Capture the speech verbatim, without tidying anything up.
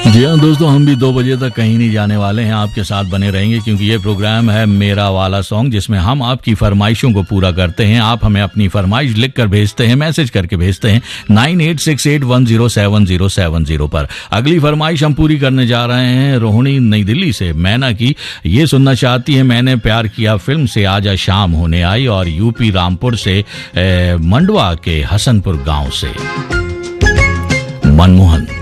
जी हाँ दोस्तों, हम भी दो बजे तक कहीं नहीं जाने वाले हैं, आपके साथ बने रहेंगे क्योंकि ये प्रोग्राम है मेरा वाला सॉन्ग, जिसमें हम आपकी फरमाइशों को पूरा करते हैं। आप हमें अपनी फरमाइश लिख कर भेजते हैं, मैसेज करके भेजते हैं nine eight six eight one zero seven zero seven zero पर। अगली फरमाइश हम पूरी करने जा रहे हैं रोहिणी नई दिल्ली से। मैना की ये सुनना चाहती है, मैंने प्यार किया फिल्म से आजा शाम होने आई, और यूपी रामपुर से मंडवा के हसनपुर गाँव से मनमोहन।